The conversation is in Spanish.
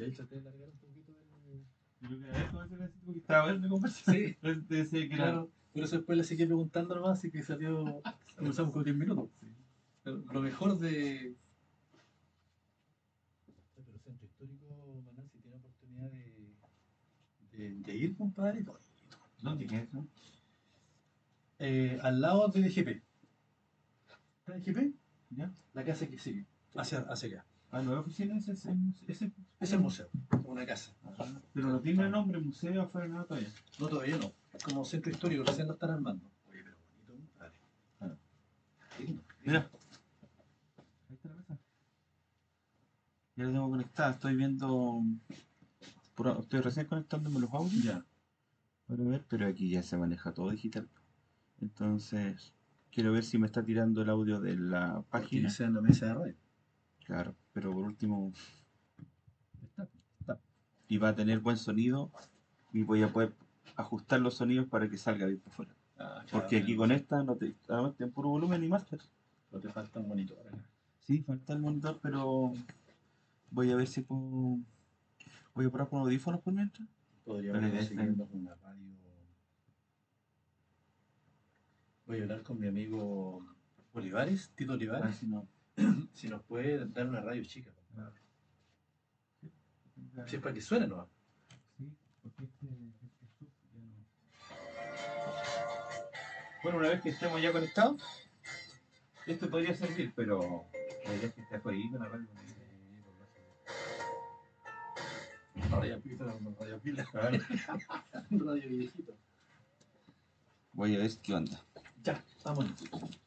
ahí traté de largar un poquito el... Yo creo que a ver cómo se necesita porque estaba bueno de conversar. Sí, Decía que claro. Por eso después le seguí preguntando nomás y que salió... Conversamos con 10 minutos. Sí. Pero lo mejor de... Pero centro histórico, Manuel, si tiene oportunidad de ir, compadre, ¿Dónde queda eso? al lado de DGP. ¿Está DGP? ¿Ya? La casa que sigue, hacia allá. Ah, ¿nueva oficina ese? Es el museo, una casa. Ajá. Pero no tiene nombre, museo afuera, no todavía. No, todavía no. Es como centro histórico, recién lo están armando. Oye, pero bonito, compadre. Ah. Lindo. Mira. Ahí está la mesa. Ya la tengo conectada, estoy viendo. Estoy recién conectándome los audios. Ya. Para ver, pero aquí ya se maneja todo digital. Entonces, quiero ver si me está tirando el audio de la página. Que sea en la mesa de radio. Claro, pero por último. Está. Y va a tener buen sonido y voy a poder ajustar los sonidos para que salga bien por fuera. Ah, claro, Porque aquí con esta no te en puro volumen y máster. pero te falta un monitor acá. Sí, falta el monitor, pero voy a ver si puedo. Voy a probar con audífonos por mientras. Podríamos Pero conseguirnos una radio. Voy a hablar con mi amigo Olivares, Tito Olivares, si no. si nos puede dar una radio chica. Claro. Si es para que suene, ¿no? Sí, porque este sub ya no. Bueno, una vez que estemos ya conectados, esto podría servir, pero la idea es que esté ahí con la radio. Radio pila. Claro. Radio viejito. Voy a ver qué onda. Ya, vámonos.